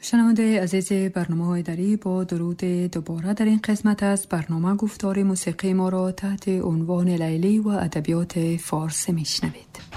شنونده عزیز برنامه های دری، با درود دوباره در این قسمت از برنامه گفتار موسیقی ما را تحت عنوان لیلی و ادبیات فارسی میشنوید.